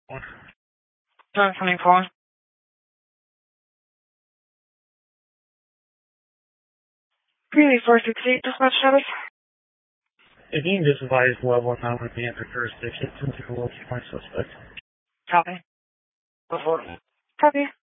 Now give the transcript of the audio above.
1024. Greeley 468, dispatch status. If you can just advise level of not being for jurisdiction since you will locate my suspect. Copy. Before. Copy.